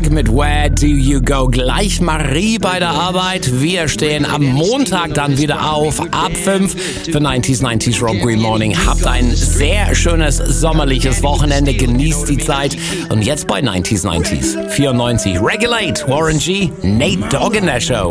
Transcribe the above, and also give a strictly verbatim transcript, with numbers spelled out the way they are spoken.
Doug mit Where Do You Go. Gleich Marie bei der Arbeit. Wir stehen am Montag dann wieder auf ab fünf für neunziger neunzig Rob Green Morning. Habt ein sehr schönes sommerliches Wochenende. Genießt die Zeit. Und jetzt bei neunziger neunzig vierundneunzig Regulate, Warren G, Nate Dogg in der Show.